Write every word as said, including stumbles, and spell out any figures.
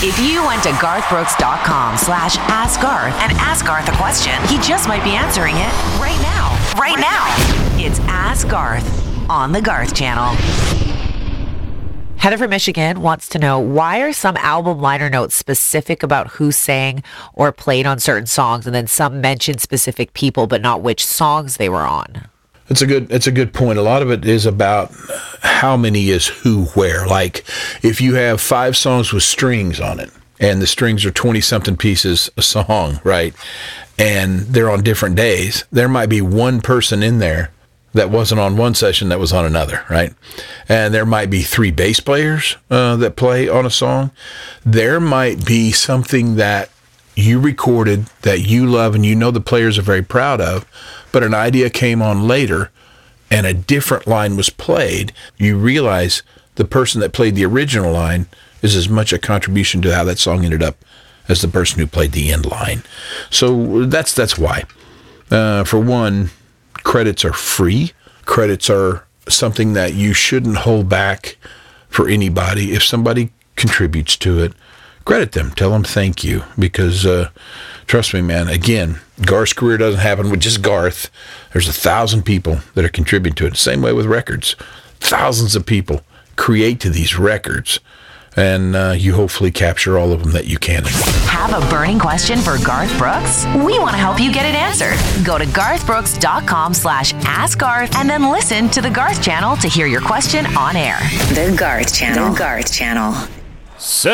If you went to garthbrooks.com slash ask Garth and ask Garth a question, he just might be answering it right now. Right now. It's Ask Garth on the Garth Channel. Heather from Michigan wants to know, why are some album liner notes specific about who sang or played on certain songs, and then some mention specific people but not which songs they were on? It's a good it's a good point. A lot of it is about how many is who where. Like if you have five songs with strings on it, and the strings are twenty-something pieces a song, right? And they're on different days, there might be one person in there that wasn't on one session that was on another, right? And there might be three bass players uh, that play on a song. There might be something that you recorded that you love and you know the players are very proud of, but an idea came on later and a different line was played. You realize the person that played the original line is as much a contribution to how that song ended up as the person who played the end line. So that's that's why. Uh, for one, credits are free. Credits are something that you shouldn't hold back for anybody. If somebody contributes to it, credit them. Tell them thank you. Because, uh, trust me, man, again, Garth's career doesn't happen with just Garth. There's a thousand people that are contributing to it. Same way with records. Thousands of people create to these records. And uh, you hopefully capture all of them that you can. Have a burning question for Garth Brooks? We want to help you get it answered. Go to garthbrooks.com slash ask Garth and then listen to the Garth Channel to hear your question on air. The Garth Channel. The Garth Channel. So